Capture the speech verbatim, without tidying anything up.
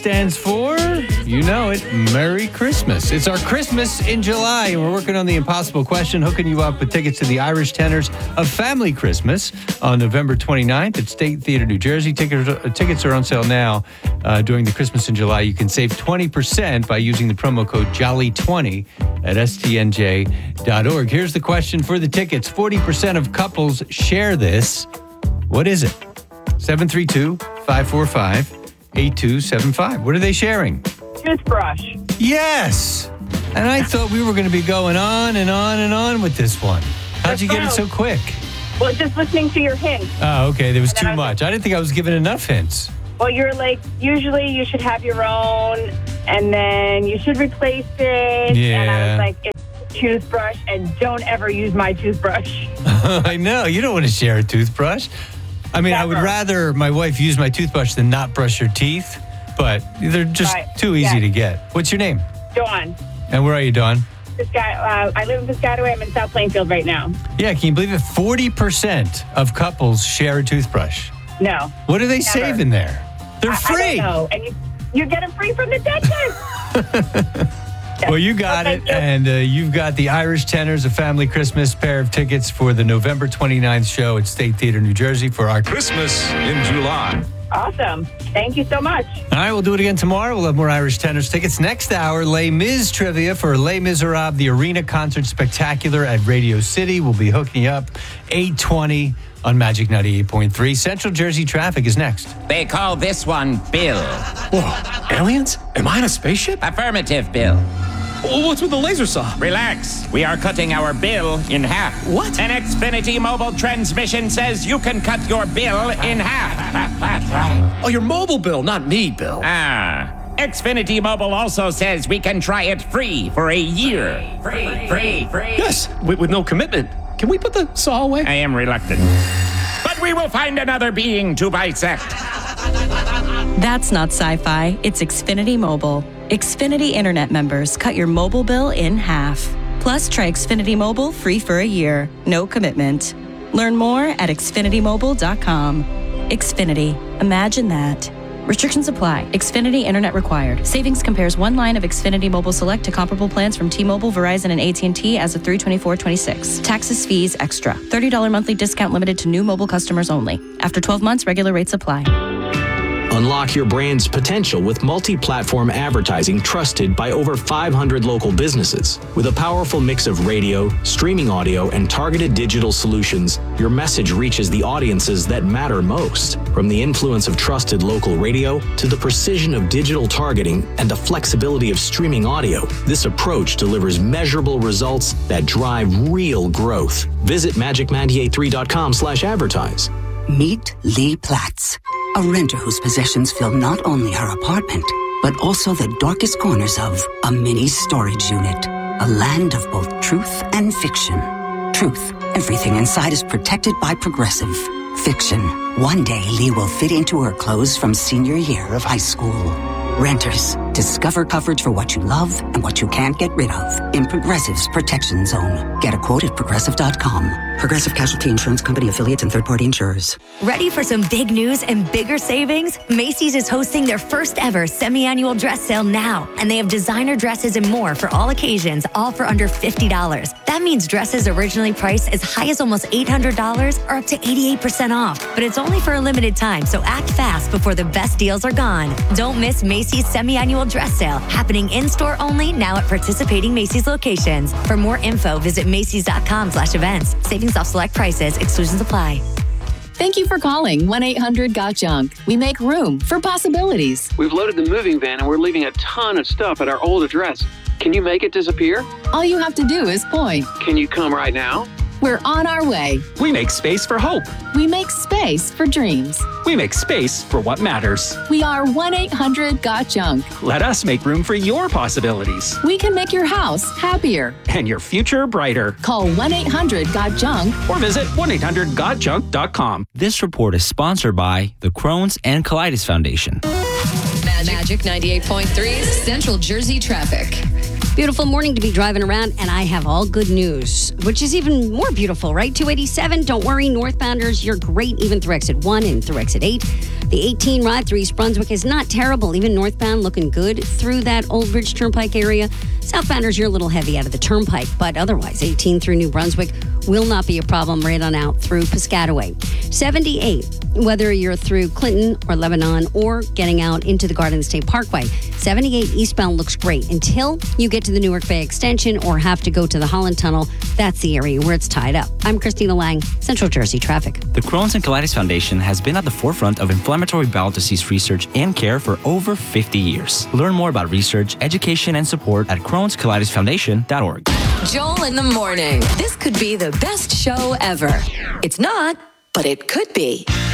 stands for, you know it, Merry Christmas. It's our Christmas in July, and we're working on the impossible question, hooking you up with tickets to the Irish Tenors of Family Christmas on November twenty-ninth at State Theater, New Jersey. Tickets, uh, tickets are on sale now uh, during the Christmas in July. You can save twenty percent by using the promo code Jolly twenty at S T N J dot org. Here's the question for the tickets. forty percent of couples share this. What is it? seven three two, five four five, eight two seven five. What are they sharing? Toothbrush. Yes. And I thought we were going to be going on and on and on with this one. How'd you get it so quick? Well, just listening to your hints. Oh, okay. There was too much. I didn't think I was giving enough hints. Well, you're like, usually you should have your own, and then you should replace it. Yeah. And I was like, it's a toothbrush, and don't ever use my toothbrush. I know. You don't want to share a toothbrush. I mean, Never. I would rather my wife use my toothbrush than not brush her teeth, but they're just Right. too easy Yes. to get. What's your name? Dawn. And where are you, Dawn? This guy, uh, I live in Piscataway. I'm in South Plainfield right now. Yeah, can you believe it? forty percent of couples share a toothbrush. No. What do they Never. save in there? They're I, free. I don't know. And you, you get them free from the dentist. Well, you got Oh, it, thank you. and uh, you've got the Irish Tenors of Family Christmas pair of tickets for the November twenty-ninth show at State Theater, New Jersey for our Christmas in July. Awesome. Thank you so much. All right, we'll do it again tomorrow. We'll have more Irish Tenors tickets. Next hour, Les Mis trivia for Les Miserables, the Arena Concert Spectacular at Radio City. We'll be hooking you up eight twenty on Magic ninety-eight point three. Central Jersey traffic is next. They call this one Bill. Whoa, aliens? Am I in a spaceship? Affirmative, Bill. Well, what's with the laser saw? Relax. We are cutting our bill in half. What? An Xfinity mobile transmission says you can cut your bill in half. Oh, your mobile bill, not me, Bill. Ah. Xfinity Mobile also says we can try it free for a year. Free, free, free. Yes, with, with no commitment. Can we put the saw away? I am reluctant. But we will find another being to bisect. That's not sci-fi. It's Xfinity Mobile. Xfinity Internet members cut your mobile bill in half. Plus, try Xfinity Mobile free for a year. No commitment. Learn more at xfinity mobile dot com. Xfinity. Imagine that. Restrictions apply. Xfinity Internet required. Savings compares one line of Xfinity Mobile Select to comparable plans from T-Mobile, Verizon, and A T and T as of three twenty-four twenty-six. Taxes, fees, extra. thirty dollars monthly discount limited to new mobile customers only. After twelve months, regular rates apply. Unlock your brand's potential with multi-platform advertising trusted by over five hundred local businesses. With a powerful mix of radio, streaming audio, and targeted digital solutions, your message reaches the audiences that matter most. From the influence of trusted local radio to the precision of digital targeting and the flexibility of streaming audio, this approach delivers measurable results that drive real growth. Visit magic nine eight three dot com slash advertise. Meet Lee Platts, a renter whose possessions fill not only her apartment, but also the darkest corners of a mini storage unit. A land of both truth and fiction. Truth, everything inside is protected by Progressive. Fiction, one day Lee will fit into her clothes from senior year of high school. Renters, discover coverage for what you love and what you can't get rid of in Progressive's Protection Zone. Get a quote at progressive dot com. Progressive Casualty Insurance Company affiliates and third-party insurers. Ready for some big news and bigger savings? Macy's is hosting their first ever semi-annual dress sale now, and they have designer dresses and more for all occasions, all for under fifty dollars. That means dresses originally priced as high as almost eight hundred dollars are up to eighty-eight percent off. But it's only for a limited time, so act fast before the best deals are gone. Don't miss Macy's semi-annual dress sale, happening in-store only now at participating Macy's locations. For more info, visit macys dot com slash events. Savings off select prices. Exclusions apply. Thank you for calling one eight hundred got junk. We make room for possibilities. We've loaded the moving van and we're leaving a ton of stuff at our old address. Can you make it disappear? All you have to do is point. Can you come right now? We're on our way. We make space for hope. We make space for dreams. We make space for what matters. We are one eight hundred got junk. Let us make room for your possibilities. We can make your house happier. And your future brighter. Call one eight hundred got junk or visit one eight hundred got junk dot com. This report is sponsored by the Crohn's and Colitis Foundation. Magic ninety-eight point three Central Jersey traffic. Beautiful morning to be driving around, and I have all good news, which is even more beautiful, right? two eighty-seven, don't worry, northbounders, you're great even through exit one and through exit eight. The eighteen ride through East Brunswick is not terrible. Even northbound looking good through that Old Bridge Turnpike area. Southbounders, you're a little heavy out of the Turnpike, but otherwise, eighteen through New Brunswick will not be a problem right on out through Piscataway. seventy-eight, whether you're through Clinton or Lebanon or getting out into the Garden State Parkway. seventy-eight eastbound looks great until you get to the Newark Bay Extension or have to go to the Holland Tunnel. That's the area where it's tied up. I'm Christina Lang, Central Jersey Traffic. The Crohn's and Colitis Foundation has been at the forefront of inflammatory bowel disease research and care for over fifty years. Learn more about research, education, and support at crohns colitis foundation dot org. Joel in the morning. This could be the best show ever. It's not, but it could be.